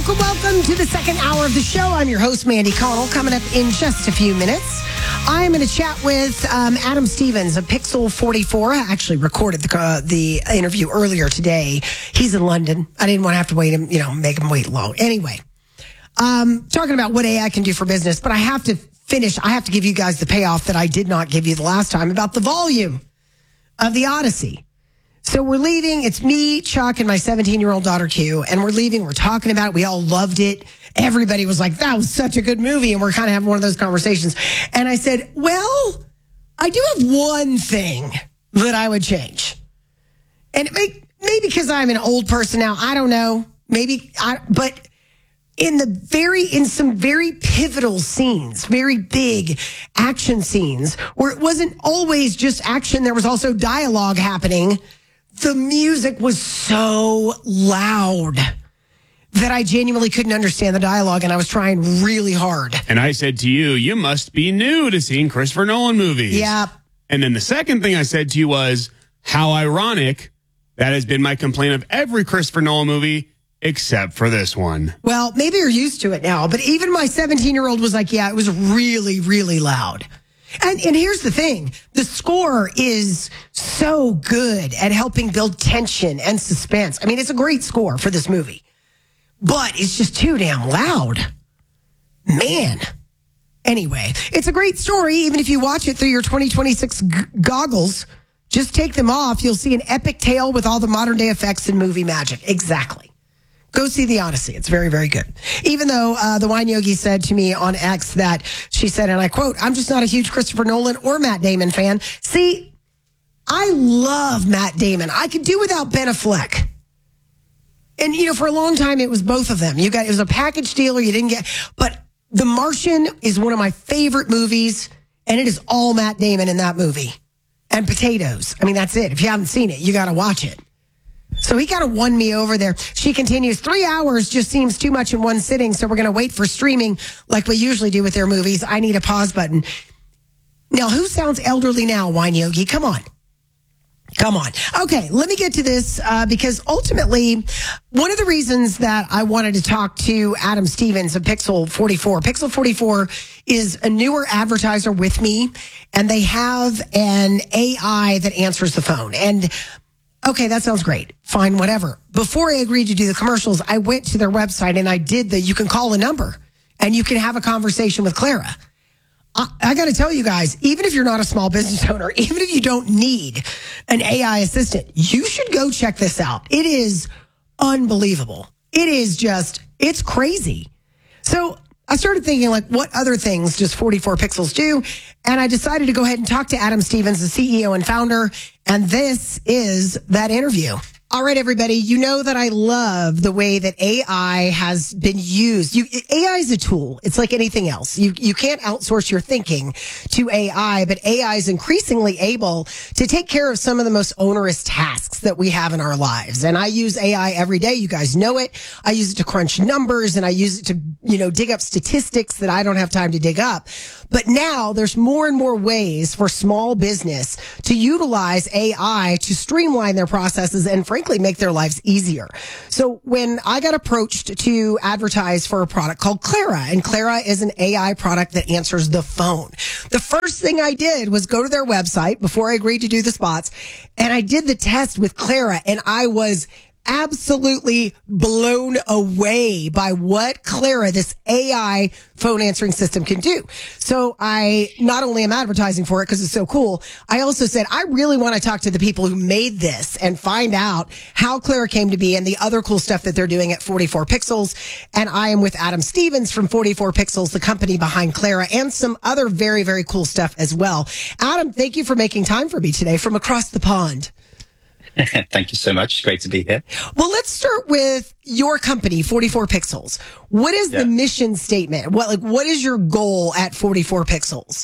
Welcome to the second hour of the show. I'm your host, Mandy Connell. Coming up in just a few minutes, I'm going to chat with Adam Stevens of Pixel 44. I actually recorded the interview earlier today. He's in London. I didn't want to have to wait him, make him wait long. Anyway, talking about what AI can do for business, but I have to finish. I have to give you guys the payoff that I did not give you the last time about the volume of the Odyssey. So we're leaving. It's me, Chuck, and my 17-year-old daughter, Q, and we're leaving. We're talking about it. We all loved it. Everybody was like, that was such a good movie, and we're kind of having one of those conversations. And I said, well, I do have one thing that I would change. And maybe because I'm an old person now, I don't know. But in some very pivotal scenes, very big action scenes, where it wasn't always just action, there was also dialogue happening. The music was so loud that I genuinely couldn't understand the dialogue, and I was trying really hard. And I said to you, you must be new to seeing Christopher Nolan movies. Yeah. And then the second thing I said to you was, how ironic that has been my complaint of every Christopher Nolan movie except for this one. Well, maybe you're used to it now, but even my 17-year-old was like, yeah, it was really, really loud. And here's the thing. The score is so good at helping build tension and suspense. I mean, it's a great score for this movie, but it's just too damn loud. Man. Anyway, it's a great story. Even if you watch it through your 2026 goggles, just take them off. You'll see an epic tale with all the modern day effects and movie magic. Exactly. Go see The Odyssey. It's very, very good. Even though the Wine Yogi said to me on X that she said, and I quote, I'm just not a huge Christopher Nolan or Matt Damon fan. See, I love Matt Damon. I could do without Ben Affleck. And, for a long time, it was both of them. It was a package deal or you didn't get. But The Martian is one of my favorite movies, and it is all Matt Damon in that movie. And Potatoes. I mean, that's it. If you haven't seen it, you got to watch it. So he kind of won me over there. She continues, 3 hours just seems too much in one sitting, so we're going to wait for streaming like we usually do with their movies. I need a pause button. Now, who sounds elderly now, Wine Yogi? Come on. Okay, let me get to this because ultimately, one of the reasons that I wanted to talk to Adam Stevens of Pixel 44. Pixel 44 is a newer advertiser with me, and they have an AI that answers the phone. And okay, that sounds great. Fine, whatever. Before I agreed to do the commercials, I went to their website and I did you can call a number and you can have a conversation with Clara. I got to tell you guys, even if you're not a small business owner, even if you don't need an AI assistant, you should go check this out. It is unbelievable. It's crazy. So I started thinking, what other things does 44 Pixels do? And I decided to go ahead and talk to Adam Stevens, the CEO and founder. And this is that interview. All right, everybody, you know that I love the way that AI has been used. AI is a tool. It's like anything else. You can't outsource your thinking to AI, but AI is increasingly able to take care of some of the most onerous tasks that we have in our lives. And I use AI every day. You guys know it. I use it to crunch numbers and I use it to, dig up statistics that I don't have time to dig up. But now there's more and more ways for small business to utilize AI to streamline their processes and frankly make their lives easier. So when I got approached to advertise for a product called Clara, and Clara is an AI product that answers the phone. The first thing I did was go to their website before I agreed to do the spots, and I did the test with Clara, and I was absolutely blown away by what Clara, this AI phone answering system, can do. So I not only am advertising for it because it's so cool, I also said, I really want to talk to the people who made this and find out how Clara came to be and the other cool stuff that they're doing at 44 Pixels. And I am with Adam Stevens from 44 Pixels, the company behind Clara, and some other very, very cool stuff as well. Adam, thank you for making time for me today from across the pond. Thank you so much. Great to be here. Well, let's start with your company, 44 Pixels. What is the mission statement? What is your goal at 44 Pixels?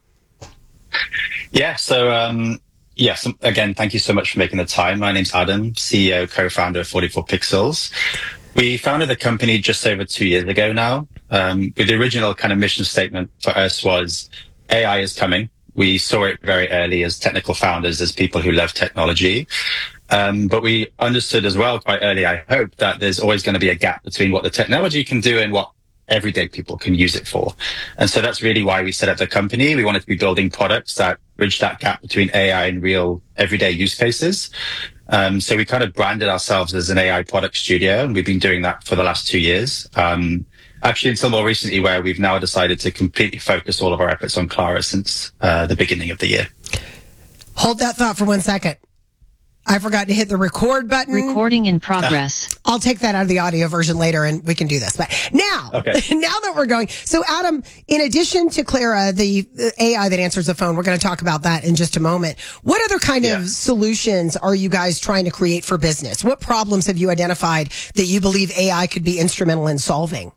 Yeah. So, yes, again, thank you so much for making the time. My name's Adam, CEO, co-founder of 44 Pixels. We founded the company just over 2 years ago now. The original kind of mission statement for us was AI is coming. We saw it very early as technical founders, as people who love technology. But we understood as well quite early, I hope, that there's always going to be a gap between what the technology can do and what everyday people can use it for. And so that's really why we set up the company. We wanted to be building products that bridge that gap between AI and real everyday use cases. So we kind of branded ourselves as an AI product studio, and we've been doing that for the last 2 years. Actually, until more recently, where we've now decided to completely focus all of our efforts on Clara since the beginning of the year. Hold that thought for 1 second. I forgot to hit the record button. Recording in progress. I'll take that out of the audio version later and we can do this. But now, Okay. now that we're going. So Adam, in addition to Clara, the AI that answers the phone, we're going to talk about that in just a moment. What other kind of solutions are you guys trying to create for business? What problems have you identified that you believe AI could be instrumental in solving?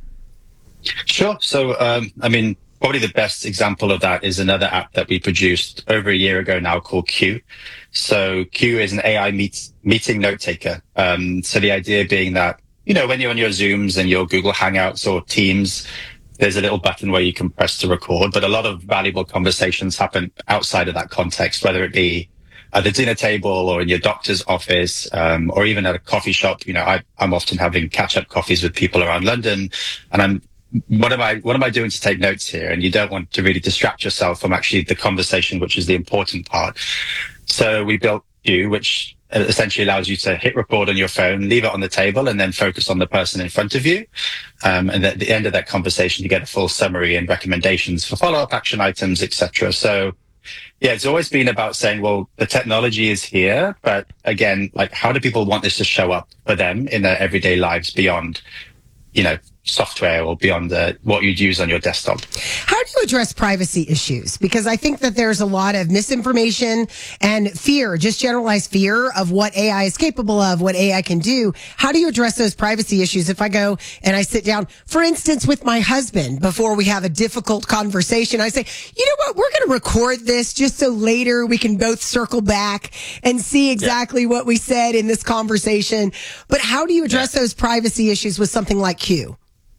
Sure. So, probably the best example of that is another app that we produced over a year ago now called Q. So Q is an AI meeting note taker. So the idea being that, when you're on your Zooms and your Google Hangouts or Teams, there's a little button where you can press to record, but a lot of valuable conversations happen outside of that context, whether it be at the dinner table or in your doctor's office, or even at a coffee shop. I'm often having catch-up coffees with people around London, and what am I doing to take notes here? And you don't want to really distract yourself from actually the conversation, which is the important part. So we built Q, which essentially allows you to hit record on your phone, leave it on the table, and then focus on the person in front of you. And at the end of that conversation, you get a full summary and recommendations for follow-up action items, etc. So yeah, it's always been about saying, well, the technology is here, but again, how do people want this to show up for them in their everyday lives beyond, software or beyond what you'd use on your desktop? How do you address privacy issues? Because I think that there's a lot of misinformation and fear, just generalized fear of what AI is capable of, what AI can do. How do you address those privacy issues? If I go and I sit down, for instance, with my husband before we have a difficult conversation, I say, you know what, we're going to record this just so later we can both circle back and see exactly what we said in this conversation. But how do you address those privacy issues with something like Q?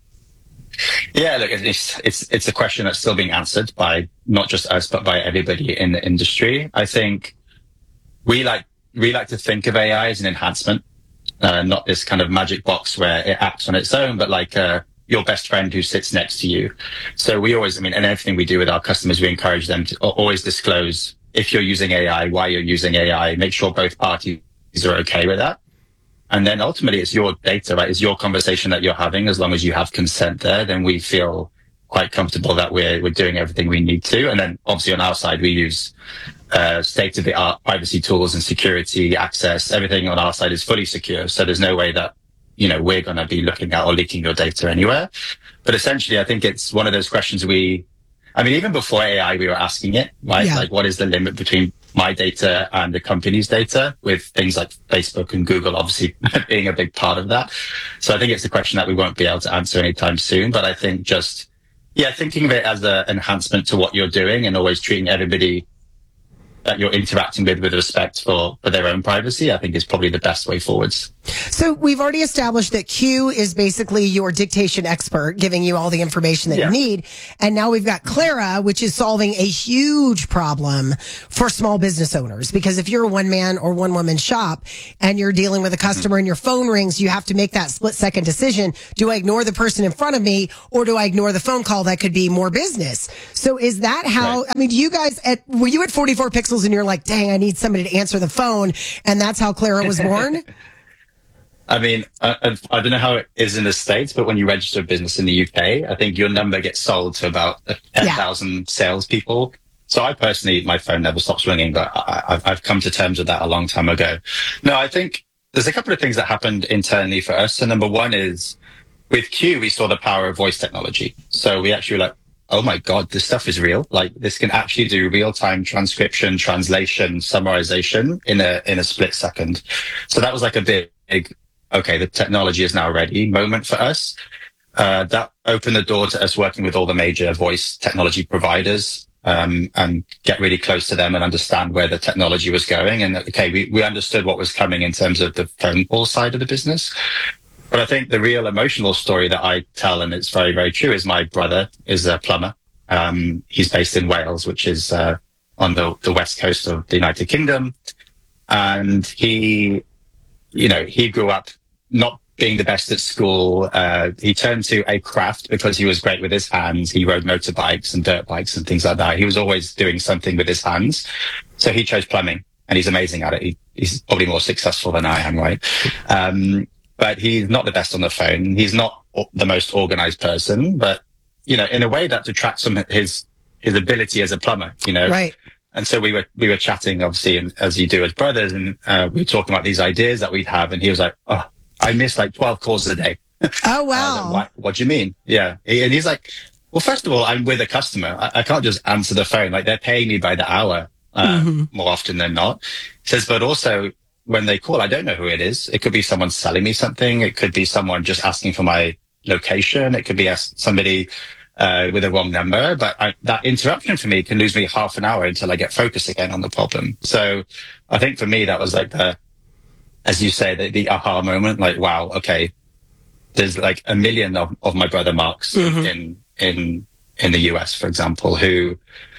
Yeah, look, it's a question that's still being answered by not just us, but by everybody in the industry. I think we like to think of AI as an enhancement, not this kind of magic box where it acts on its own, but like your best friend who sits next to you. So we always, and everything we do with our customers, we encourage them to always disclose if you're using AI, why you're using AI, make sure both parties are okay with that. And then ultimately it's your data, right? It's your conversation that you're having. As long as you have consent there, then we feel quite comfortable that we're doing everything we need to. And then obviously on our side, we use state-of-the-art privacy tools and security access. Everything on our side is fully secure. So there's no way that, we're going to be looking at or leaking your data anywhere. But essentially, I think it's one of those questions even before AI, we were asking it, right? Yeah. What is the limit between my data and the company's data, with things like Facebook and Google obviously being a big part of that. So I think it's a question that we won't be able to answer anytime soon. But I think thinking of it as an enhancement to what you're doing and always treating everybody that you're interacting with respect for their own privacy, I think is probably the best way forwards. So we've already established that Q is basically your dictation expert, giving you all the information that you need. And now we've got Clara, which is solving a huge problem for small business owners. Because if you're a one-man or one-woman shop and you're dealing with a customer and your phone rings, you have to make that split-second decision. Do I ignore the person in front of me, or do I ignore the phone call that could be more business? So is that how, do you guys, were you at 44 Pixels and you're like, dang, I need somebody to answer the phone, and that's how Clara was born? I don't know how it is in the States, but when you register a business in the UK, I think your number gets sold to about 10,000 salespeople. So I personally, my phone never stops ringing, but I've come to terms with that a long time ago. No, I think there's a couple of things that happened internally for us. So number one is with Q, we saw the power of voice technology. So we actually were like, oh my God, this stuff is real. Like, this can actually do real-time transcription, translation, summarization in a split second. So that was like a big, okay, the technology is now ready moment for us. That opened the door to us working with all the major voice technology providers, and get really close to them and understand where the technology was going. And okay, we understood what was coming in terms of the phone call side of the business. But I think the real emotional story that I tell, and it's very, very true, is my brother is a plumber. He's based in Wales, which is on the west coast of the United Kingdom. And he grew up not being the best at school. He turned to a craft because he was great with his hands. He rode motorbikes and dirt bikes and things like that. He was always doing something with his hands. So he chose plumbing, and he's amazing at it. He's probably more successful than I am, right? But he's not the best on the phone. He's not the most organized person, but, in a way that detracts from his ability as a plumber, Right. And so we were chatting, obviously, and as you do as brothers, and we were talking about these ideas that we'd have, and he was like, "Oh, I miss like 12 calls a day." Oh, wow. Like, what do you mean? Yeah. And he's like, "Well, first of all, I'm with a customer. I can't just answer the phone. Like, they're paying me by the hour, more often than not." He says, "But also when they call, I don't know who it is. It could be someone selling me something. It could be someone just asking for my location. It could be somebody with a wrong number, but that interruption for me can lose me half an hour until I get focused again on the problem." So I think for me, that was like as you say, the aha moment, like, wow, okay, there's like a million of my brother Marks in the US, for example, who,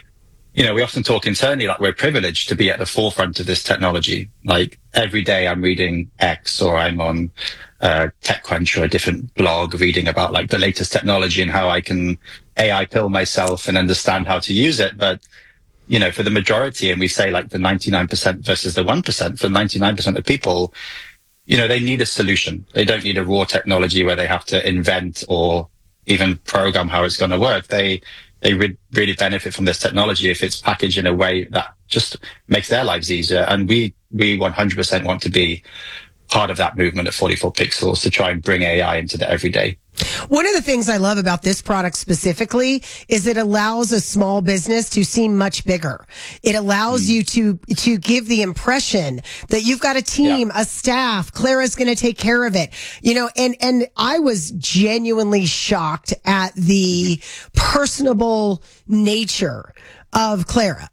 we often talk internally, like we're privileged to be at the forefront of this technology. Like every day I'm reading X, or I'm on TechCrunch or a different blog reading about like the latest technology and how I can AI pill myself and understand how to use it. But, for the majority, and we say like the 99% versus the 1%, for 99% of people, they need a solution. They don't need a raw technology where they have to invent or even program how it's going to work. They really benefit from this technology if it's packaged in a way that just makes their lives easier. And we 100% want to be part of that movement at 44 Pixels to try and bring AI into the everyday. One of the things I love about this product specifically is it allows a small business to seem much bigger. It allows you to give the impression that you've got a team, a staff. Clara's going to take care of it. And I was genuinely shocked at the personable nature of Clara.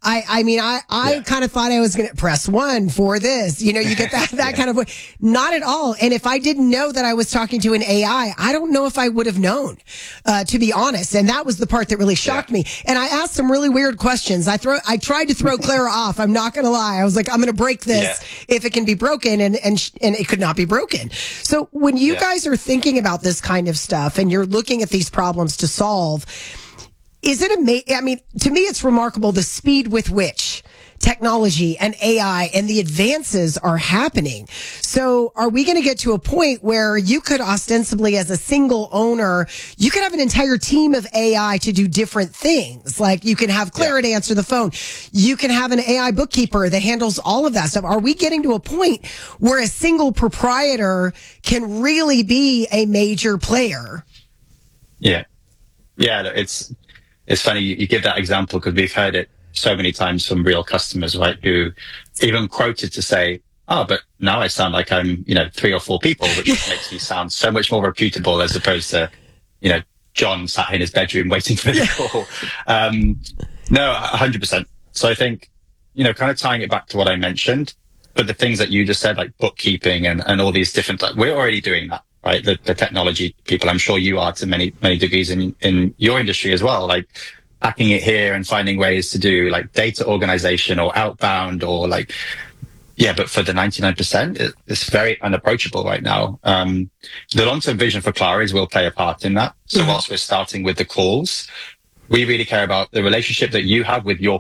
I kind of thought I was going to press 1 for this. You get that kind of way. Not at all. And if I didn't know that I was talking to an AI, I don't know if I would have known, to be honest. And that was the part that really shocked me. And I asked some really weird questions. I tried to throw Clara off. I'm not going to lie. I was like, I'm going to break this if it can be broken, and it could not be broken. So when you guys are thinking about this kind of stuff and you're looking at these problems to solve, is it amazing? I mean, to me, it's remarkable the speed with which technology and AI and the advances are happening. So are we going to get to a point where you could ostensibly, as a single owner, you could have an entire team of AI to do different things? Like you can have Clara to answer the phone. You can have an AI bookkeeper that handles all of that stuff. Are we getting to a point where a single proprietor can really be a major player? Yeah. It's funny you give that example because we've heard it so many times from real customers, right? Who even quoted to say, "Oh, but now I sound like I'm, 3 or 4 people," which makes me sound so much more reputable as opposed to, John sat in his bedroom waiting for the call. No, 100%. So I think, kind of tying it back to what I mentioned, but the things that you just said, like bookkeeping and all these different, like we're already doing that. Right. The technology people, I'm sure you are to many, many degrees in your industry as well, like packing it here and finding ways to do like data organization or outbound or like, but for the 99%, it's very unapproachable right now. The long-term vision for Clara is we'll play a part in that. So whilst we're starting with the calls, we really care about the relationship that you have with your